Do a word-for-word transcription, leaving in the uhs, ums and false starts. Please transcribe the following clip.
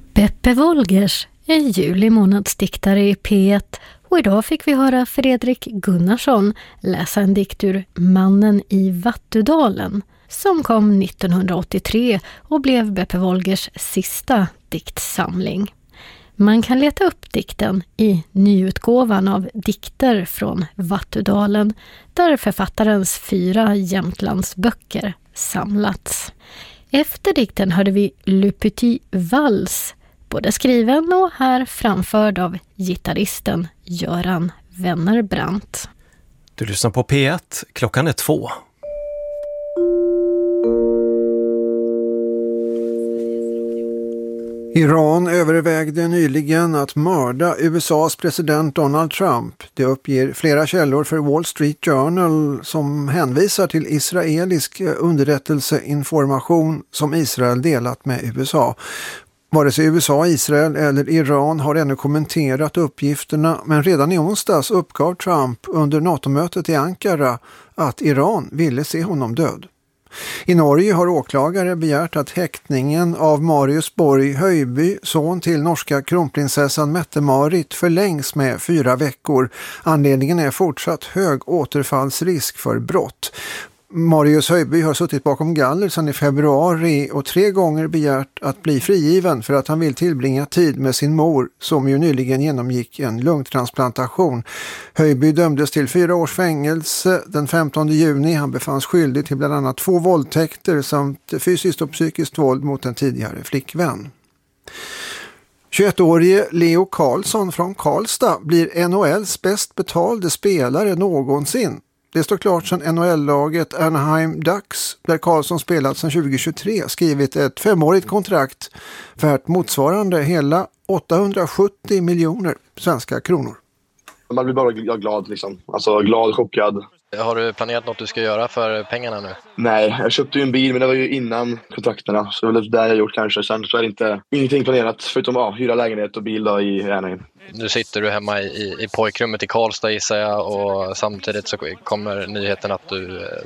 Beppe Wolgers är juli månadsdiktare i P ett och idag fick vi höra Fredrik Gunnarsson läsa en dikt ur Mannen i Vattudalen som kom nittonhundraåttiotre och blev Beppe Wolgers sista diktsamling. Man kan leta upp dikten i nyutgåvan av Dikter från Vattudalen där författarens fyra Jämtlandsböcker samlats. Efter dikten hörde vi Le Petit Vals, både skriven och här framförd av gitarristen Göran Wennerbrandt. Du lyssnar på P ett, klockan är två. Iran övervägde nyligen att mörda U S A:s president Donald Trump. Det uppger flera källor för Wall Street Journal som hänvisar till israelisk underrättelseinformation som Israel delat med U S A. Vare sig U S A, Israel eller Iran har ännu kommenterat uppgifterna, men redan i onsdags uppgav Trump under NATO-mötet i Ankara att Iran ville se honom död. I Norge har åklagare begärt att häktningen av Marius Borg Høiby, son till norska kronprinsessan Mette-Marit, förlängs med fyra veckor. Anledningen är fortsatt hög återfallsrisk för brott. Marius Høiby har suttit bakom galler sedan i februari och tre gånger begärt att bli frigiven för att han vill tillbringa tid med sin mor som ju nyligen genomgick en lungtransplantation. Høiby dömdes till fyra års fängelse den femtonde juni. Han befanns skyldig till bland annat två våldtäkter samt fysiskt och psykiskt våld mot en tidigare flickvän. tjugoettårige Leo Karlsson från Karlstad blir N H L:s bäst betalde spelare någonsin. Det står klart sedan N H L-laget Anaheim Ducks, där Karlsson spelat sedan tjugohundratjugotre, skrivit ett femårigt kontrakt värt motsvarande hela åttahundrasjuttio miljoner svenska kronor. Man blir bara glad liksom. Alltså glad, chockad. Har du planerat något du ska göra för pengarna nu? Nej, jag köpte ju en bil men det var ju innan kontrakterna. Så det var det jag gjort kanske. Sen så är det inte, ingenting planerat förutom ja, hyra lägenhet och bil då i Anaheim. Nu sitter du hemma i, i pojkrummet i Karlstad gissar jag och samtidigt så kommer nyheten att du